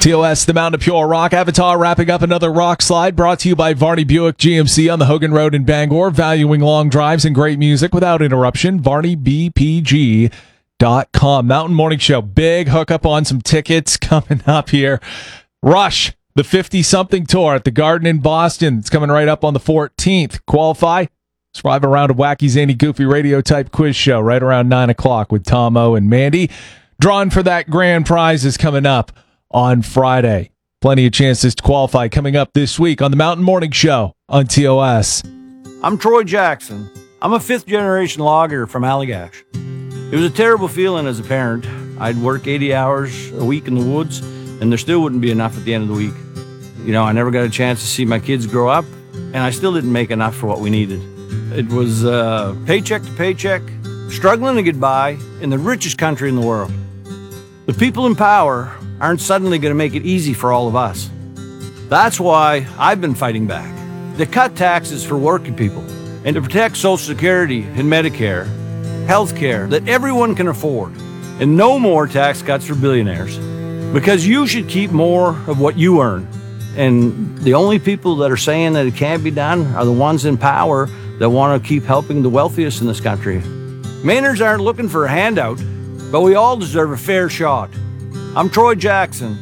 TOS, the Mountain of Pure Rock. Avatar wrapping up another rock slide, brought to you by Varney Buick GMC on the Hogan Road in Bangor, valuing long drives and great music without interruption. VarneyBPG.com. Mountain Morning Show, big hookup on some tickets coming up here. Rush, the 50-something tour at the Garden in Boston. It's coming right up on the 14th. Qualify. Survive a round of wacky, zany, goofy radio-type quiz show right around 9 o'clock with Tom O and Mandy. Drawing for that grand prize is coming up on Friday. Plenty of chances to qualify coming up this week on the Mountain Morning Show on TOS. I'm Troy Jackson. I'm a fifth-generation logger from Allagash. It was a terrible feeling as a parent. I'd work 80 hours a week in the woods, and there still wouldn't be enough at the end of the week. You know, I never got a chance to see my kids grow up, and I still didn't make enough for what we needed. It was paycheck to paycheck, struggling to get by in the richest country in the world. The people in power aren't suddenly going to make it easy for all of us. That's why I've been fighting back. To cut taxes for working people and to protect Social Security and Medicare, health care that everyone can afford, and no more tax cuts for billionaires. Because you should keep more of what you earn. And the only people that are saying that it can't be done are the ones in power that want to keep helping the wealthiest in this country. Mainers aren't looking for a handout, but we all deserve a fair shot. I'm Troy Jackson.